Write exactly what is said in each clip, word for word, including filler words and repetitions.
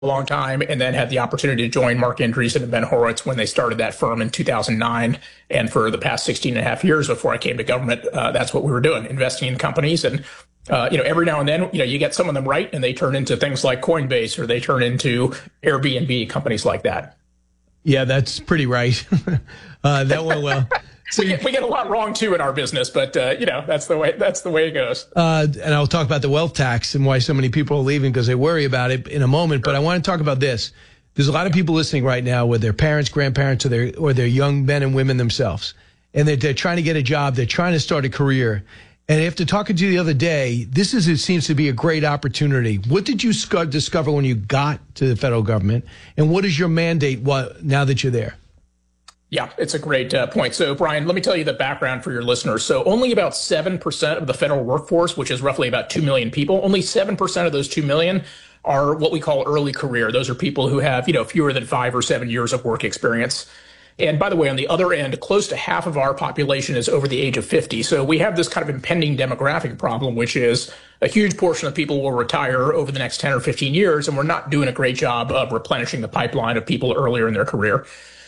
long time, and then had the opportunity to join Mark Andreessen and Ben Horowitz when they started that firm in two thousand nine. And for the past sixteen and a half years before I came to government, uh, that's what we were doing, investing in companies. And, uh, you know, every now and then, you know, you get some of them right and they turn into things like Coinbase, or they turn into Airbnb, companies like that. Yeah, that's pretty right. uh, that went well. So we get, we get a lot wrong too in our business, but uh, you know, that's the way that's the way it goes. Uh, and I'll talk about the wealth tax and why so many people are leaving because they worry about it in a moment. Sure. But I want to talk about this. There's a lot of people listening right now with their parents, grandparents, or their or their young men and women themselves, and they're, they're trying to get a job. They're trying to start a career. And after talking to you the other day, this is it seems to be a great opportunity. What did you discover when you got to the federal government, and what is your mandate what, now that you're there? Yeah, it's a great uh, point. So, Brian, let me tell you the background for your listeners. So only about seven percent of the federal workforce, which is roughly about two million people, only seven percent of those two million are what we call early career. Those are people who have, you know, fewer than five or seven years of work experience. And by the way, on the other end, close to half of our population is over the age of fifty. So we have this kind of impending demographic problem, which is a huge portion of people will retire over the next ten or fifteen years, and we're not doing a great job of replenishing the pipeline of people earlier in their career.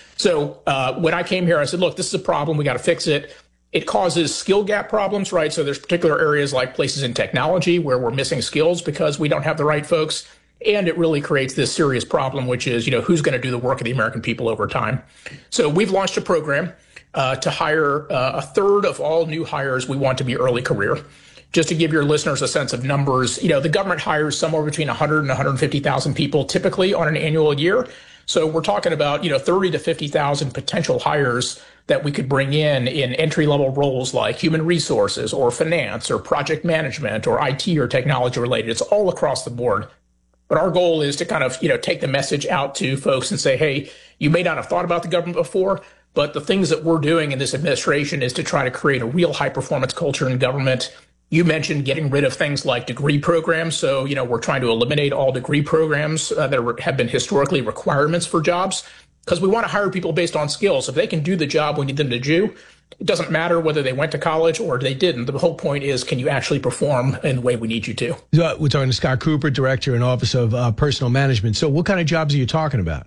So uh, when I came here, I said, look, this is a problem. We got to fix it. It causes skill gap problems, right? So there's particular areas like places in technology where we're missing skills because we don't have the right folks. And it really creates this serious problem, which is, you know, who's going to do the work of the American people over time? So we've launched a program uh, to hire uh, a third of all new hires we want to be early career. Just to give your listeners a sense of numbers, you know, the government hires somewhere between one hundred and one hundred fifty thousand people typically on an annual year. So we're talking about, you know, thirty to fifty thousand potential hires that we could bring in in entry level roles like human resources or finance or project management or I T or technology related. It's all across the board. But our goal is to kind of, you know, take the message out to folks and say, hey, you may not have thought about the government before, but the things that we're doing in this administration is to try to create a real high performance culture in government. You mentioned getting rid of things like degree programs. So, you know, we're trying to eliminate all degree programs uh, that are, have been historically requirements for jobs because we want to hire people based on skills. If they can do the job we need them to do, it doesn't matter whether they went to college or they didn't. The whole point is, can you actually perform in the way we need you to? We're talking to Scott Cooper, Director in Office of uh, Personnel Management. So what kind of jobs are you talking about?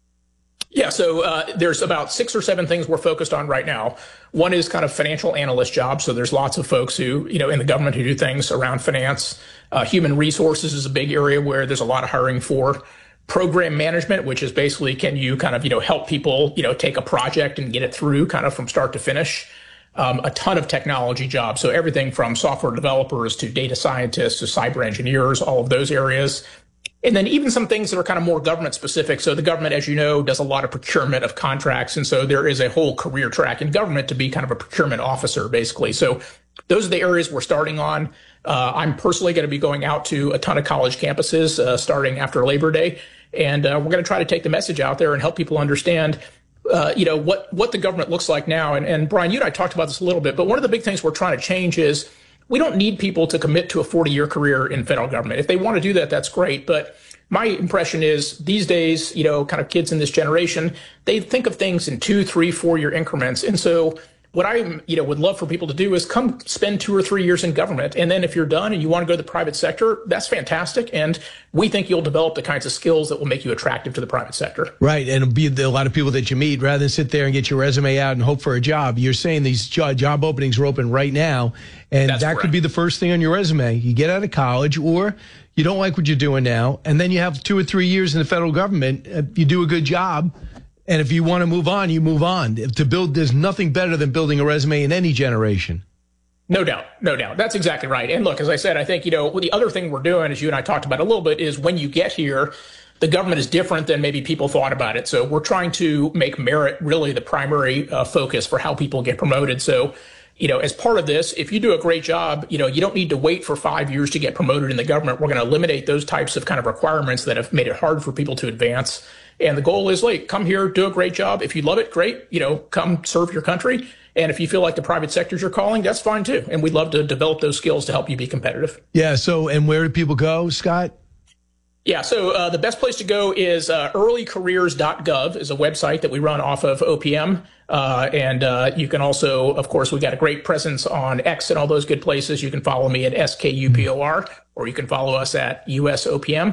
Yeah, so uh, there's about six or seven things we're focused on right now. One is kind of financial analyst jobs. So there's lots of folks who, you know, in the government who do things around finance. Uh, human resources is a big area where there's a lot of hiring for. Program management, which is basically, can you kind of, you know, help people, you know, take a project and get it through kind of from start to finish. Um, a ton of technology jobs. So everything from software developers to data scientists to cyber engineers, all of those areas. And then even some things that are kind of more government specific. So the government, as you know, does a lot of procurement of contracts. And so there is a whole career track in government to be kind of a procurement officer, basically. So those are the areas we're starting on. Uh, I'm personally going to be going out to a ton of college campuses uh, starting after Labor Day. And uh, we're going to try to take the message out there and help people understand, uh, you know, what, what the government looks like now. And, and Brian, you and I talked about this a little bit, but one of the big things we're trying to change is we don't need people to commit to a forty-year career in federal government. If they want to do that, that's great. But my impression is these days, you know, kind of kids in this generation, they think of things in two, three, four-year increments. And so what I, you know, would love for people to do is come spend two or three years in government. And then if you're done and you want to go to the private sector, that's fantastic. And we think you'll develop the kinds of skills that will make you attractive to the private sector. Right. And it'll be a lot of people that you meet rather than sit there and get your resume out and hope for a job. You're saying these job, job openings are open right now. And that's that correct. Could be the first thing on your resume. You get out of college or you don't like what you're doing now. And then you have two or three years in the federal government. You do a good job. And if you want to move on, you move on. If to build, there's nothing better than building a resume in any generation. No doubt. No doubt. That's exactly right. And look, as I said, I think, you know, the other thing we're doing, as you and I talked about a little bit, is when you get here, the government is different than maybe people thought about it. So we're trying to make merit really the primary uh, focus for how people get promoted. So, you know, as part of this, if you do a great job, you know, you don't need to wait for five years to get promoted in the government. We're going to eliminate those types of kind of requirements that have made it hard for people to advance. And the goal is, like, come here, do a great job. If you love it, great. You know, come serve your country. And if you feel like the private sector's your calling, that's fine too. And we'd love to develop those skills to help you be competitive. Yeah. So, and where do people go, Scott? Yeah. So uh, the best place to go is uh, early careers dot gov is a website that we run off of O P M. Uh, and uh, you can also, of course, we got a great presence on X and all those good places. You can follow me at S K U P O R, or you can follow us at U S O P M.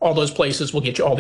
All those places will get you all the